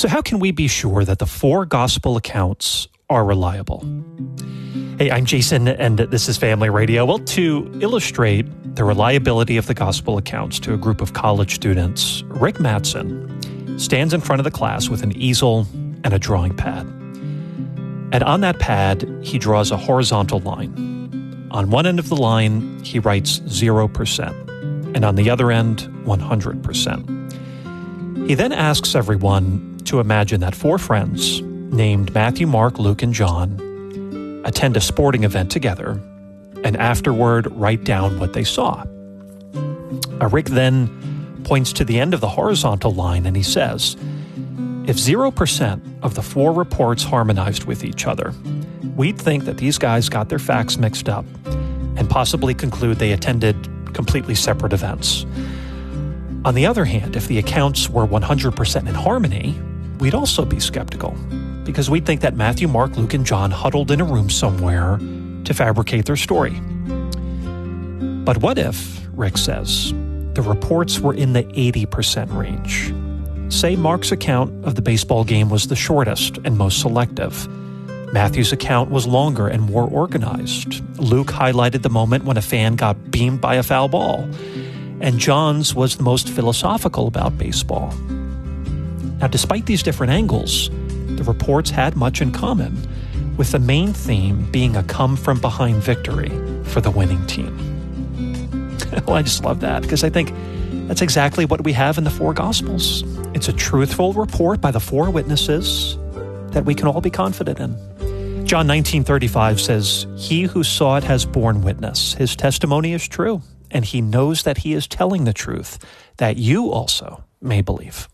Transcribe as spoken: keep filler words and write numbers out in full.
So how can we be sure that the four gospel accounts are reliable? Hey, I'm Jason, and this is Family Radio. Well, to illustrate the reliability of the gospel accounts to a group of college students, Rick Mattson stands in front of the class with an easel and a drawing pad. And on that pad, he draws a horizontal line. On one end of the line, he writes zero percent, and on the other end, one hundred percent. He then asks everyone to imagine that four friends, named Matthew, Mark, Luke, and John, attend a sporting event together, and afterward write down what they saw. Uh, Rick then points to the end of the horizontal line and he says, if zero percent of the four reports harmonized with each other, we'd think that these guys got their facts mixed up and possibly conclude they attended completely separate events. On the other hand, if the accounts were one hundred percent in harmony, we'd also be skeptical, because we'd think that Matthew, Mark, Luke, and John huddled in a room somewhere to fabricate their story. But what if, Rick says, the reports were in the eighty percent range? Say Mark's account of the baseball game was the shortest and most selective. Matthew's account was longer and more organized. Luke highlighted the moment when a fan got beamed by a foul ball. And John's was the most philosophical about baseball. Now, despite these different angles, the reports had much in common, with the main theme being a come-from-behind victory for the winning team. Well, I just love that, because I think that's exactly what we have in the four Gospels. It's a truthful report by the four witnesses that we can all be confident in. John nineteen thirty-five says, "He who saw it has borne witness. His testimony is true, and he knows that he is telling the truth, that you also may believe."